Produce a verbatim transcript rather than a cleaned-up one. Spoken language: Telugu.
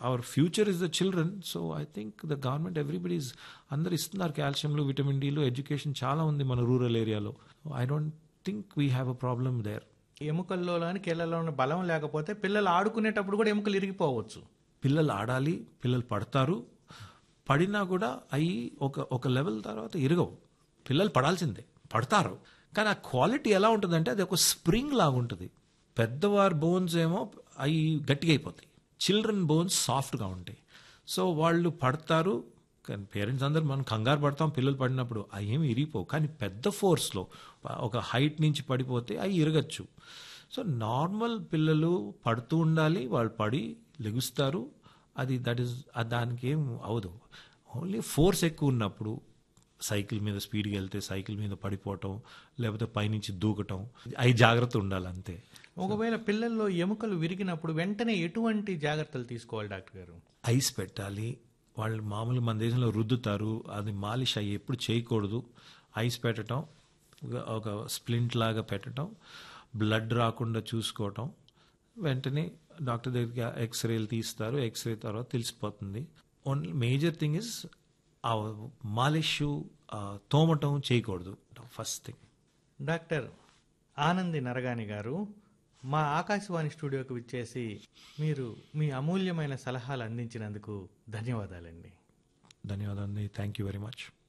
Our future is the children. So I think the government everybody is అందరు ఇస్తున్నారు క్యాల్షియంలు, విటమిన్ డీలు, ఎడ్యుకేషన్ చాలా ఉంది మన రూరల్ ఏరియాలో. I don't think we have a problem there. ఎముకల్లో కానీ కీళ్ళలో బలం లేకపోతే పిల్లలు ఆడుకునేటప్పుడు కూడా ఎముకలు ఇరిగిపోవచ్చు. పిల్లలు ఆడాలి, పిల్లలు పడతారు, పడినా కూడా అవి ఒక ఒక లెవెల్ తర్వాత ఇరగవు. పిల్లలు పడాల్సిందే, పడతారు. కానీ ఆ క్వాలిటీ ఎలా ఉంటుందంటే అది ఒక స్ప్రింగ్ లాగా ఉంటుంది. పెద్దవారి బోన్స్ ఏమో అవి గట్టిగా అయిపోతాయి, చిల్డ్రన్ బోన్స్ సాఫ్ట్గా ఉంటాయి. సో వాళ్ళు పడతారు, కానీ పేరెంట్స్ అందరూ మనం కంగారు పడతాం పిల్లలు పడినప్పుడు, అవి ఏమి ఇరిగిపోవు. కానీ పెద్ద ఫోర్స్లో ఒక హైట్ నుంచి పడిపోతే అవి ఇరగచ్చు. సో నార్మల్ పిల్లలు పడుతూ ఉండాలి, వాళ్ళు పడి లెగుస్తారు, అది దట్ ఈస్ దానికి ఏం అవదు. ఓన్లీ ఫోర్స్ ఎక్కువ ఉన్నప్పుడు సైకిల్ మీద స్పీడ్గా వెళ్తే సైకిల్ మీద పడిపోవటం, లేకపోతే పైనుంచి దూకటం, అవి జాగ్రత్త ఉండాలి అంతే. ఒకవేళ పిల్లల్లో ఎముకలు విరిగినప్పుడు వెంటనే ఎటువంటి జాగ్రత్తలు తీసుకోవాలి డాక్టర్ గారు? ఐస్ పెట్టాలి. వాళ్ళు మామూలు మన దేశంలో రుద్దుతారు, అది మాలిష్ అయ్యి ఎప్పుడు చేయకూడదు. ఐస్ పెట్టడం, ఒక స్ప్లింట్ లాగా పెట్టడం, బ్లడ్ రాకుండా చూసుకోవటం, వెంటనే డాక్టర్ దగ్గరికి ఎక్స్రేలు తీస్తారు, ఎక్స్రే తర్వాత తెలిసిపోతుంది. ఓన్లీ మేజర్ థింగ్ ఇస్ ఆ మాలిష్ తోమటం చేయకూడదు, first thing. Doctor Anandi Naragani గారు మా ఆకాశవాణి స్టూడియోకి విచ్చేసి మీరు మీ అమూల్యమైన సలహాలు అందించినందుకు ధన్యవాదాలండి. ధన్యవాదాలండి. Thank you very much.